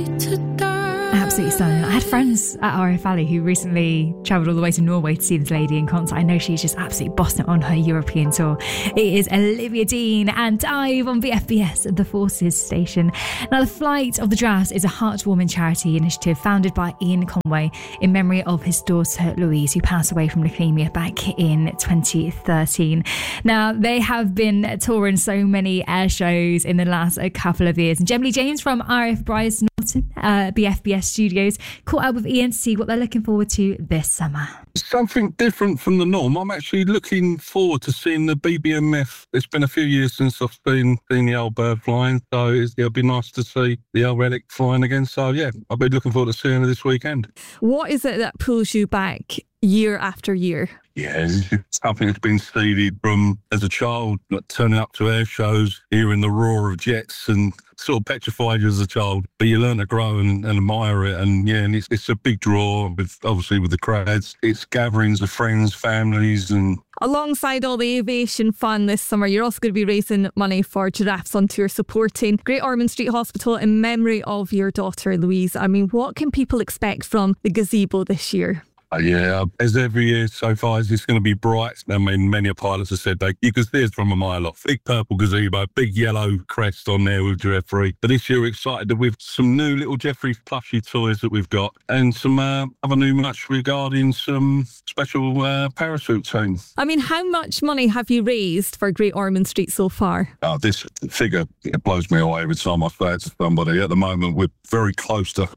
Absolutely stunning. I had friends at RF Valley who recently travelled all the way to Norway to see this lady in concert. I know she's just absolutely bossing it on her European tour. It is Olivia Dean and Dive on BFBS at the Forces station. Now, the Flight of the Giraffes is a heartwarming charity initiative founded by Ian Conway in memory of his daughter Louise, who passed away from leukemia back in 2013. Now, they have been touring so many air shows in the last couple of years. And Gemily James from RF Bryce Norton, BFBS Studios, caught up with Ian to see what they're looking forward to this summer. Something different from the norm. I'm actually looking forward to seeing the BBMF. It's been a few years since I've seen the old bird flying, so it'll be nice to see the old relic flying again. So yeah, I'll be looking forward to seeing her this weekend. What is it that pulls you back year after year? Yeah, it's something that's been seeded from as a child, like turning up to air shows, hearing the roar of jets and sort of petrified you as a child. But you learn to grow and admire it. And yeah, and it's a big draw, with obviously with the crowds. It's gatherings of friends, families and... Alongside all the aviation fun this summer, you're also going to be raising money for Giraffes on Tour, supporting Great Ormond Street Hospital in memory of your daughter Louise. I mean, what can people expect from the gazebo this year? Yeah, as every year so far, it's going to be bright. I mean, many pilots have said you can see it from a mile off. Big purple gazebo, big yellow crest on there with Jeffrey. But this year we're excited with some new little Jeffrey plushie toys that we've got and some other new much regarding some special parachute team. I mean, how much money have you raised for Great Ormond Street so far? This figure, it blows me away every time I say it to somebody. At the moment, we're very close to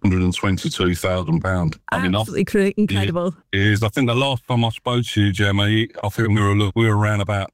£122,000. Absolutely incredible. It is. I think the last time I spoke to you, Gemma, I think we were around about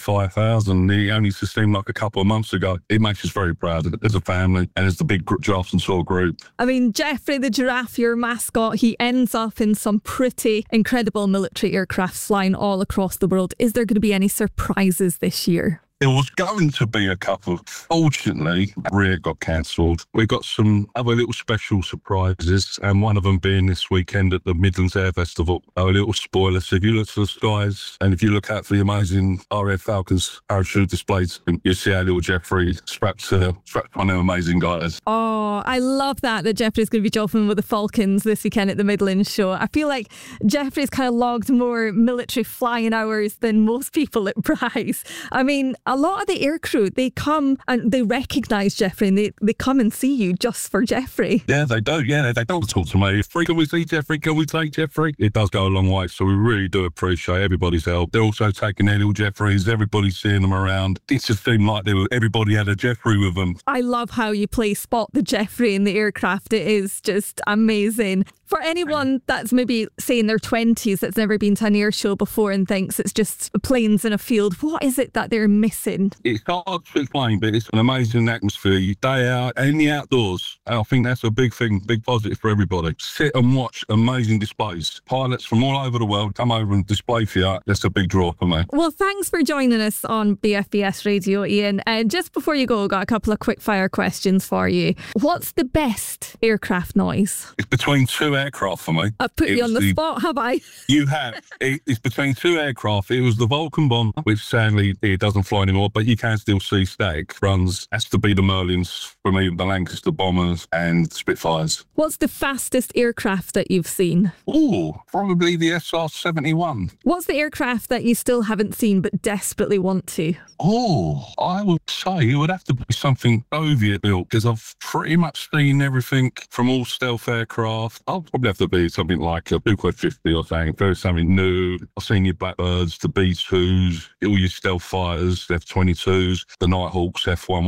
85,000. It only just seemed like a couple of months ago. It makes us very proud as a family and as the big Giraffes and Tour group. I mean, Jeffrey the giraffe, your mascot, he ends up in some pretty incredible military aircraft flying all across the world. Is there going to be any surprises this year? There was going to be a couple. Fortunately, Rear got cancelled. We got some other little special surprises, and one of them being this weekend at the Midlands Air Festival. A little spoiler, so if you look to the skies and if you look out for the amazing RAF Falcons parachute displays, you see our little Jeffrey strapped one of them amazing guys. Oh, I love that Jeffrey's going to be jumping with the Falcons this weekend at the Midlands show. I feel like Jeffrey's kind of logged more military flying hours than most people at Bryce. I mean, a lot of the aircrew, they come and they recognise Jeffrey and they come and see you just for Jeffrey. Yeah, they do. Yeah, they don't talk to me. Can we see Jeffrey? Can we take Jeffrey? It does go a long way, so we really do appreciate everybody's help. They're also taking their little Jeffreys. Everybody's seeing them around. It just seemed like everybody had a Jeffrey with them. I love how you play Spot the Jeffrey in the aircraft. It is just amazing. For anyone that's maybe, say, in their 20s that's never been to an air show before and thinks it's just planes in a field, what is it that they're missing? It's hard to explain, but it's an amazing atmosphere. You day out in the outdoors. I think that's a big thing, big positive for everybody. Sit and watch amazing displays. Pilots from all over the world come over and display for you. That's a big draw for me. Well, thanks for joining us on BFBS Radio, Ian. Just before you go, I've got a couple of quick fire questions for you. What's the best aircraft noise? It's between two aircraft for me. I've put you on the spot, have I? You have. It's between two aircraft. It was the Vulcan bomber, which sadly it doesn't fly anymore, but you can still see static runs. Has to be the Merlins for me, the Lancaster bombers and Spitfires. What's the fastest aircraft that you've seen? Oh, probably the SR-71. What's the aircraft that you still haven't seen but desperately want to? Oh, I would say it would have to be something Soviet built, because I've pretty much seen everything from all stealth aircraft. I'll probably have to be something like a Sukhoi 50 or something. If there's something new, I've seen your Blackbirds, the B-2s, all your stealth fighters, F-22s, the Nighthawks,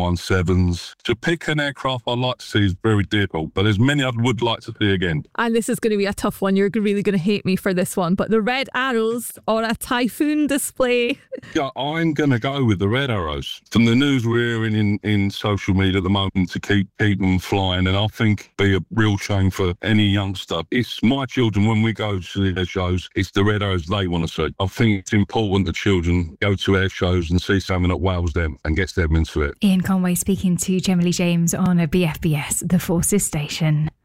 F-117s. To pick an aircraft I'd like to see is very difficult, but there's many I would like to see again. And this is going to be a tough one. You're really going to hate me for this one, but the Red Arrows or a Typhoon display? Yeah, I'm going to go with the Red Arrows. From the news we're in social media at the moment to keep them flying, and I think be a real shame for any youngster. It's my children, when we go to their shows, it's the Red Arrows they want to see. I think it's important that children go to air shows and see something that wows them and gets them into it. Ian Conway speaking to Gemily James on a BFBS, the Forces station.